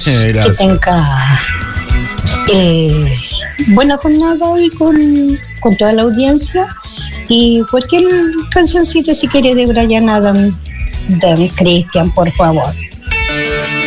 Gracias. Que tenga buena jornada hoy con toda la audiencia. Y cualquier cancioncita, si quiere, de Bryan Adams, de Cristian, por favor.